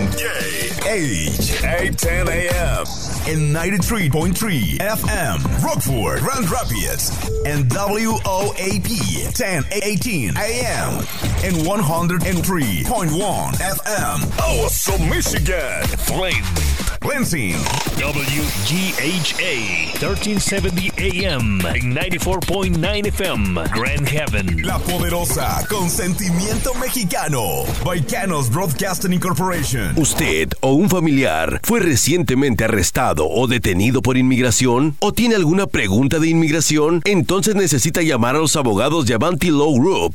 8:10 a.m. and 93.3 FM, Rockford, Grand Rapids, and WOAP 1018 a.m. and 103.1 FM, Awesome, Michigan, Flint, Lansing, WGHA 1370 AM and 94.9 FM, Grand Haven, La Poderosa, con sentimiento mexicano, by Canos Broadcasting Incorporation. ¿Usted o un familiar fue recientemente arrestado o detenido por inmigración? ¿O tiene alguna pregunta de inmigración? Entonces necesita llamar a los abogados de Avanti Law Group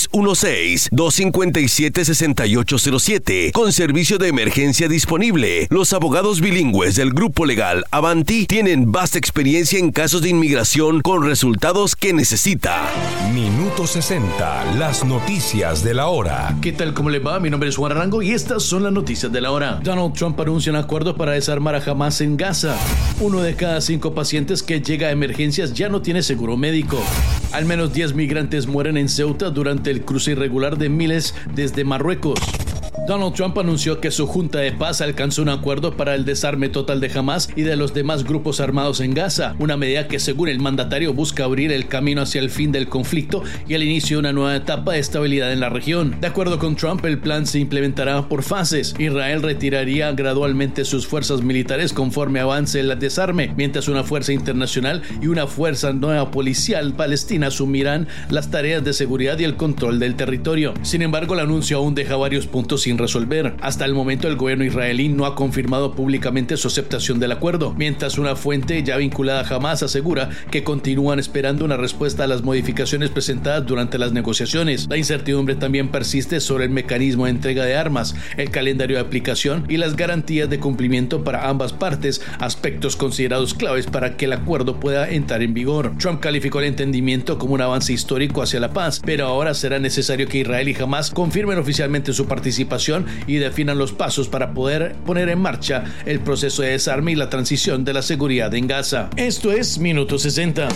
616-257-6807 con servicio de emergencia disponible. Los abogados bilingües del grupo legal Avanti tienen vasta experiencia en casos de inmigración con resultados que necesita. Minuto 60, las noticias de la hora. ¿Qué tal? ¿Cómo le va? Mi nombre es Juan Arango y estas son las noticias de la hora. Donald Trump anuncia un acuerdo para desarmar a Hamas en Gaza. 1 de cada 5 pacientes que llega a emergencias ya no tiene seguro médico. Al menos 10 migrantes mueren en Ceuta durante el cruce irregular de miles desde Marruecos. Donald Trump anunció que su Junta de Paz alcanzó un acuerdo para el desarme total de Hamas y de los demás grupos armados en Gaza, una medida que según el mandatario busca abrir el camino hacia el fin del conflicto y el inicio de una nueva etapa de estabilidad en la región. De acuerdo con Trump, el plan se implementará por fases. Israel retiraría gradualmente sus fuerzas militares conforme avance el desarme, mientras una fuerza internacional y una fuerza nueva policial palestina asumirán las tareas de seguridad y el control del territorio. Sin embargo, el anuncio aún deja varios puntos sin resolver. Hasta el momento el gobierno israelí no ha confirmado públicamente su aceptación del acuerdo, mientras una fuente ya vinculada a Hamas asegura que continúan esperando una respuesta a las modificaciones presentadas durante las negociaciones. La incertidumbre también persiste sobre el mecanismo de entrega de armas, el calendario de aplicación y las garantías de cumplimiento para ambas partes, aspectos considerados claves para que el acuerdo pueda entrar en vigor. Trump calificó el entendimiento como un avance histórico hacia la paz, pero ahora será necesario que Israel y Hamas confirmen oficialmente su participación y definan los pasos para poder poner en marcha el proceso de desarme y la transición de la seguridad en Gaza. Esto es Minuto 60.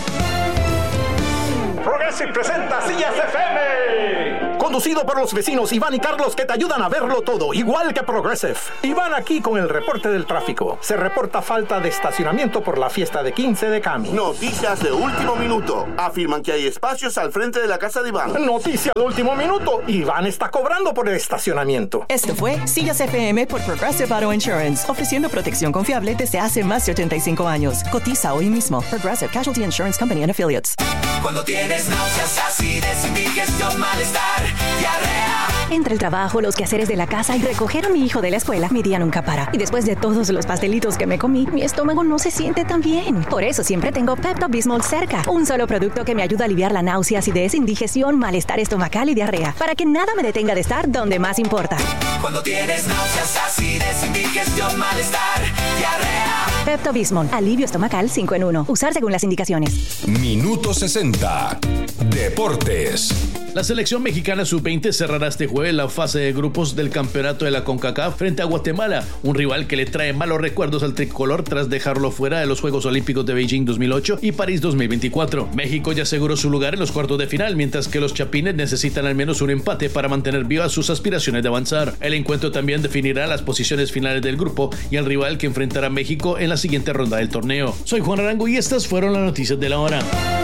Progressive presenta Sillas FM. Conducido por los vecinos Iván y Carlos, que te ayudan a verlo todo, igual que Progressive. Iván aquí con el reporte del tráfico. Se reporta falta de estacionamiento por la fiesta de 15 de Cami. Noticias de último minuto. Afirman que hay espacios al frente de la casa de Iván. Noticia de último minuto. Iván está cobrando por el estacionamiento. Esto fue Sillas FM por Progressive Auto Insurance, ofreciendo protección confiable desde hace más de 85 años. Cotiza hoy mismo. Progressive Casualty Insurance Company and Affiliates. Cuando tienes náuseas, acidez, indigestión, malestar, diarrea. Entre el trabajo, los quehaceres de la casa y recoger a mi hijo de la escuela, mi día nunca para. Y después de todos los pastelitos que me comí, mi estómago no se siente tan bien. Por eso siempre tengo Pepto-Bismol cerca. Un solo producto que me ayuda a aliviar la náusea, acidez, indigestión, malestar estomacal y diarrea. Para que nada me detenga de estar donde más importa. Cuando tienes náuseas, acidez, indigestión, malestar, diarrea. Pepto-Bismol. Alivio estomacal 5 en 1. Usar según las indicaciones. Minuto 60. Deportes. La selección mexicana sub-20 cerrará este jueves la fase de grupos del campeonato de la CONCACAF frente a Guatemala, un rival que le trae malos recuerdos al tricolor tras dejarlo fuera de los Juegos Olímpicos de Beijing 2008 y París 2024. México ya aseguró su lugar en los cuartos de final, mientras que los chapines necesitan al menos un empate para mantener vivas sus aspiraciones de avanzar. El encuentro también definirá las posiciones finales del grupo y el rival que enfrentará a México en la siguiente ronda del torneo. Soy Juan Arango y estas fueron las noticias de la hora.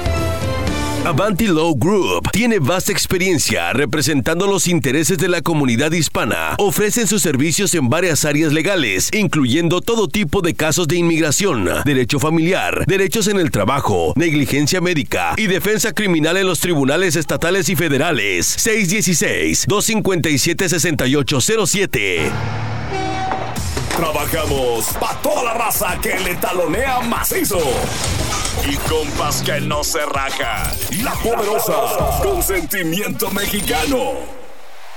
Avanti Law Group tiene vasta experiencia representando los intereses de la comunidad hispana. Ofrecen sus servicios en varias áreas legales, incluyendo todo tipo de casos de inmigración, derecho familiar, derechos en el trabajo, negligencia médica y defensa criminal en los tribunales estatales y federales. 616-257-6807. Trabajamos para toda la raza que le talonea macizo. Y compas que no se raja. La Poderosa, con sentimiento mexicano.